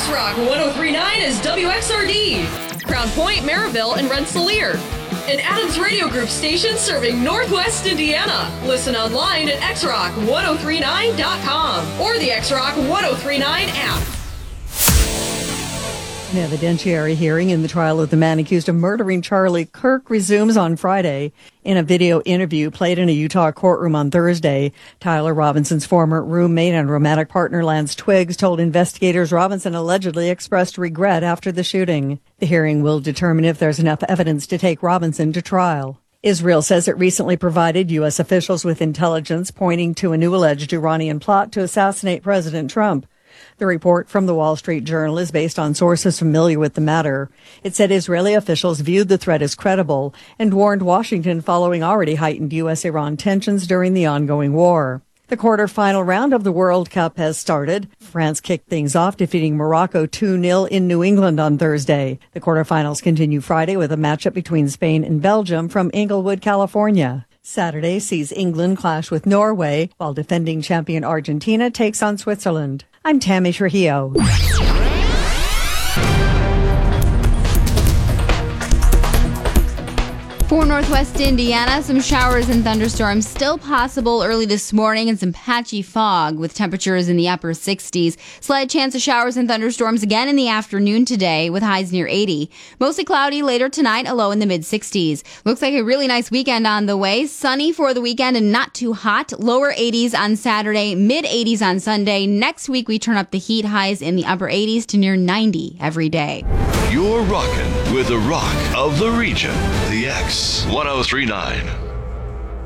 X-Rock 1039 is WXRD, Crown Point, Maryville, and Rensselaer. An Adams Radio Group station serving Northwest Indiana. Listen online at xrock1039.com or the X-Rock 1039 app. An evidentiary hearing in the trial of the man accused of murdering Charlie Kirk resumes on Friday. In a video interview played in a Utah courtroom on Thursday, Tyler Robinson's former roommate and romantic partner Lance Twiggs told investigators Robinson allegedly expressed regret after the shooting. The hearing will determine if there's enough evidence to take Robinson to trial. Israel says it recently provided U.S. officials with intelligence pointing to a new alleged Iranian plot to assassinate President Trump. The report from the Wall Street Journal is based on sources familiar with the matter. It said Israeli officials viewed the threat as credible and warned Washington following already heightened U.S.-Iran tensions during the ongoing war. The quarterfinal round of the World Cup has started. France kicked things off, defeating Morocco 2-0 in New England on Thursday. The quarterfinals continue Friday with a matchup between Spain and Belgium from Inglewood, California. Saturday sees England clash with Norway, while defending champion Argentina takes on Switzerland. I'm Tammy Trujillo. For Northwest Indiana, some showers and thunderstorms still possible early this morning and some patchy fog with temperatures in the upper 60s. Slight chance of showers and thunderstorms again in the afternoon today with highs near 80. Mostly cloudy later tonight, a low in the mid-60s. Looks like a really nice weekend on the way. Sunny for the weekend and not too hot. Lower 80s on Saturday, mid-80s on Sunday. Next week, we turn up the heat, highs in the upper 80s to near 90 every day. You're rocking with the rock of the region, the X 1039.